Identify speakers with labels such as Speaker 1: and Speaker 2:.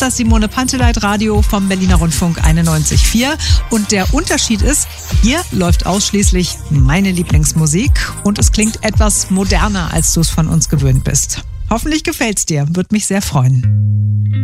Speaker 1: das Simone Panteleit Radio vom Berliner Rundfunk 91.4. Und der Unterschied ist, hier läuft ausschließlich meine Lieblingsmusik und es klingt etwas moderner, als du es von uns gewöhnt bist. Hoffentlich gefällt's dir, würde mich sehr freuen.